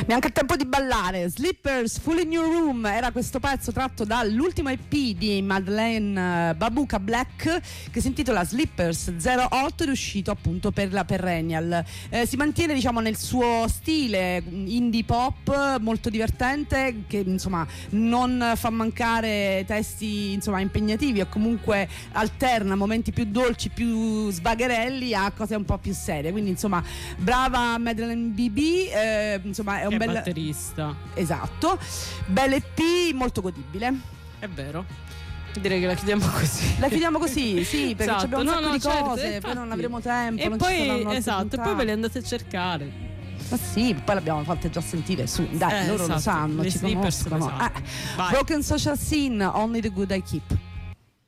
Neanche il tempo di ballare. Slippers, Full in Your Room era questo pezzo tratto dall'ultimo EP di Madeleine Babuka Black, che si intitola Slippers 08 ed è uscito appunto per la Perennial. Si mantiene, diciamo, nel suo stile indie pop molto divertente, che insomma non fa mancare testi insomma impegnativi, o comunque alterna momenti più dolci, più svagherelli a cose un po' più serie. Quindi insomma brava Madeleine BB, insomma è un bel batterista. Esatto, bel EP, molto godibile. È vero. Direi che la chiudiamo così. La chiudiamo così, sì, perché esatto. abbiamo un sacco di certo, cose, infatti. poi non avremo tempo. E non poi, ci saranno altre esatto, e puntate. poi ve le andate a cercare. Ma sì, poi l'abbiamo fatte già sentire, su, dai, loro esatto. lo sanno, Le ci Slippers conoscono. lo sanno. Vai. Broken Social Scene, Only the Good I Keep.